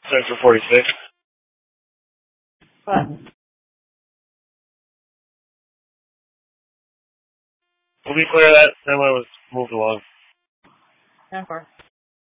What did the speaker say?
Sector 46. What? We'll be clear that semi was moved along. 10-4.